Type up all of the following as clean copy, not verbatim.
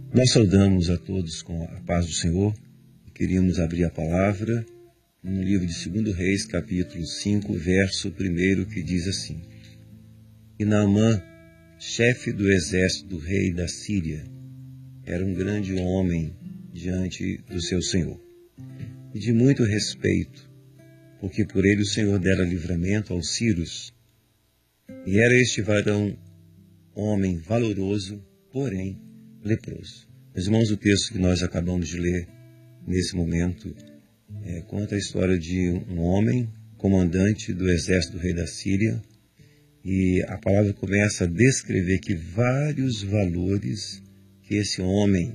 Nós saudamos a todos com a paz do Senhor e queríamos abrir a palavra no livro de 2 Reis, capítulo 5, verso 1, que diz assim: E Naamã, chefe do exército do rei da Síria, era um grande homem diante do seu Senhor, e de muito respeito, porque por ele o Senhor dera livramento aos sírios. E era este varão homem valoroso, porém leproso. Meus irmãos, o texto que nós acabamos de ler nesse momento conta a história de um homem, comandante do exército do rei da Síria, e a palavra começa a descrever que vários valores que esse homem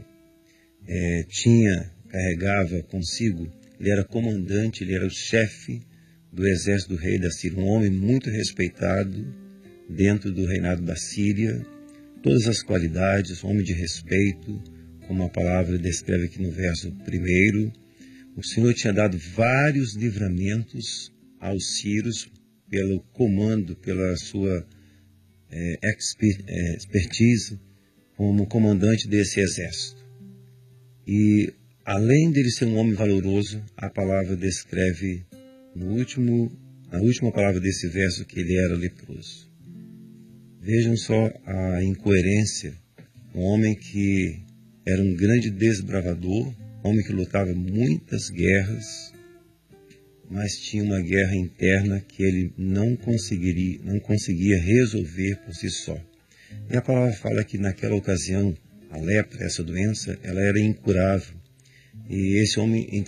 carregava consigo. Ele era comandante, ele era o chefe do exército do rei da Síria, um homem muito respeitado dentro do reinado da Síria, todas as qualidades, homem de respeito, como a palavra descreve aqui no verso 1. O Senhor tinha dado vários livramentos aos sírios pelo comando, pela sua expertise como comandante desse exército. E além dele ser um homem valoroso, a palavra descreve na última palavra desse verso que ele era leproso. Vejam só a incoerência. Um homem que era um grande desbravador, um homem que lutava muitas guerras, mas tinha uma guerra interna que ele não conseguia resolver por si só. E a palavra fala que naquela ocasião, a lepra, essa doença, ela era incurável. E esse homem